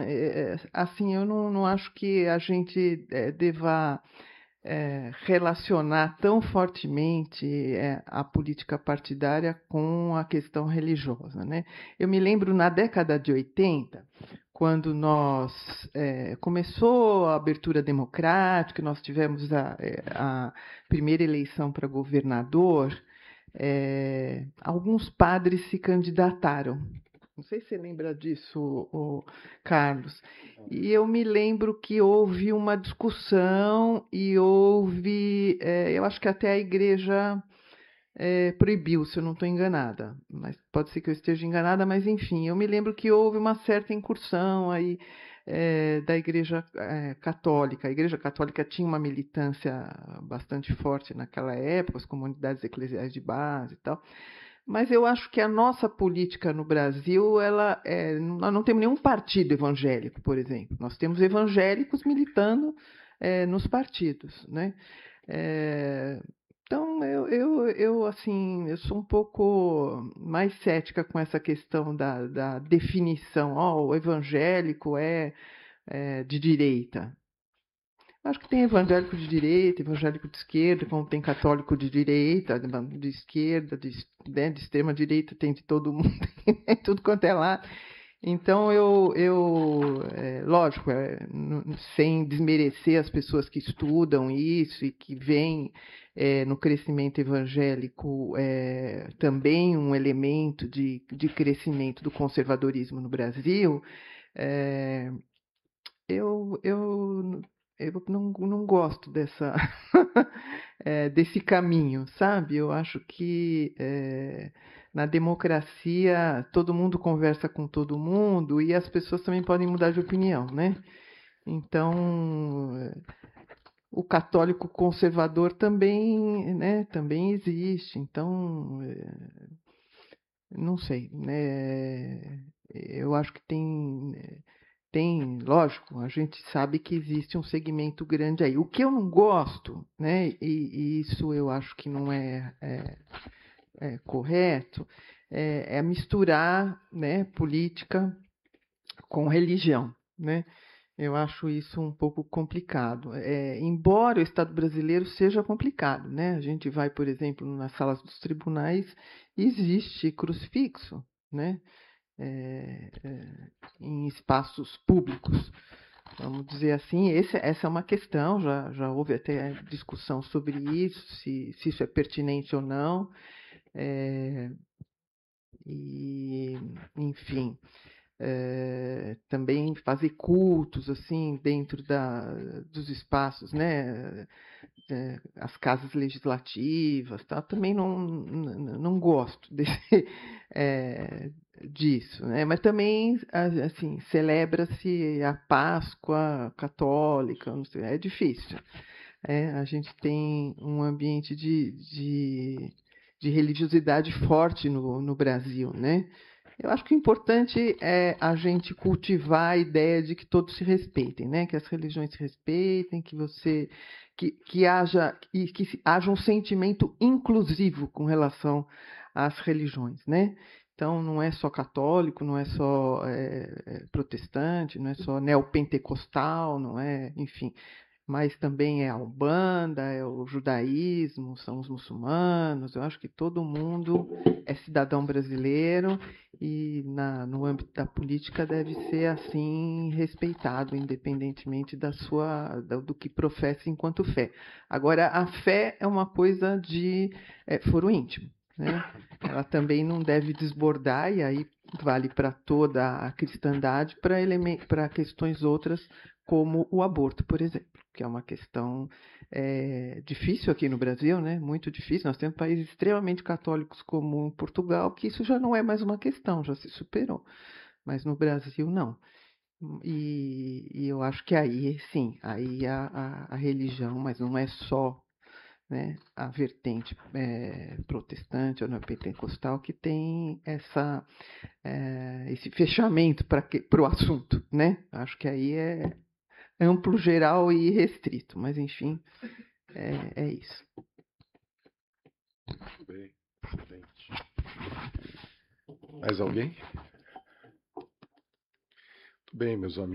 assim, eu não acho que a gente deva relacionar tão fortemente a política partidária com a questão religiosa, né? Eu me lembro na década de 80, quando começou a abertura democrática, nós tivemos a primeira eleição para governador, alguns padres se candidataram. Não sei se você lembra disso, Carlos. E eu me lembro que houve uma discussão e houve, eu acho que até a igreja proibiu, se eu não estou enganada. Mas pode ser que eu esteja enganada, mas enfim, eu me lembro que houve uma certa incursão aí da Igreja Católica. A Igreja Católica tinha uma militância bastante forte naquela época, as comunidades eclesiais de base e tal. Mas eu acho que a nossa política no Brasil, nós não temos nenhum partido evangélico, por exemplo. Nós temos evangélicos militando nos partidos, né? Então, assim, eu sou um pouco mais cética com essa questão da definição. O evangélico de direita. Acho que tem evangélico de direita, evangélico de esquerda, como tem católico de direita, de esquerda, de extrema direita, tem de todo mundo, tem tudo quanto é lá. Então, lógico, sem desmerecer as pessoas que estudam isso e que veem no crescimento evangélico também um elemento de crescimento do conservadorismo no Brasil, eu não gosto desse caminho, sabe? Eu acho que na democracia todo mundo conversa com todo mundo e as pessoas também podem mudar de opinião, né? Então, o católico conservador também, né, também existe. Então, não sei, né? Eu acho que tem, lógico, a gente sabe que existe um segmento grande aí. O que eu não gosto, né, e isso eu acho que não é correto, é misturar, né, política com religião, né? Eu acho isso um pouco complicado. Embora o Estado brasileiro seja complicado, né? A gente vai, por exemplo, nas salas dos tribunais, existe crucifixo, né? Em espaços públicos, vamos dizer assim. Essa é uma questão, já houve até discussão sobre isso, se isso é pertinente ou não. E, enfim, também fazer cultos assim dentro dos espaços, né? As casas legislativas, tá? Também não gosto disso, né? Mas também assim celebra-se a Páscoa católica, não sei, é difícil. A gente tem um ambiente de religiosidade forte no Brasil, né? Eu acho que o importante é a gente cultivar a ideia de que todos se respeitem, né? Que as religiões se respeitem, que haja um sentimento inclusivo com relação às religiões, né? Então, não é só católico, não é só protestante, não é só neopentecostal, não é, enfim, mas também é a Umbanda, é o judaísmo, são os muçulmanos. Eu acho que todo mundo é cidadão brasileiro e no âmbito da política deve ser assim respeitado, independentemente do que professa enquanto fé. Agora, a fé é uma coisa de foro íntimo, né? Ela também não deve desbordar, e aí vale para toda a cristandade, para questões outras, como o aborto, por exemplo, que é uma questão difícil aqui no Brasil, né? Muito difícil. Nós temos países extremamente católicos como Portugal, que isso já não é mais uma questão, já se superou. Mas no Brasil, não. E eu acho que aí, sim, aí a religião, mas não é só, né, a vertente protestante ou neopentecostal que tem esse fechamento para o assunto, né? Acho que aí é amplo, geral e restrito, mas enfim, é isso. Muito bem, excelente. Mais alguém? Muito bem, meus amigos.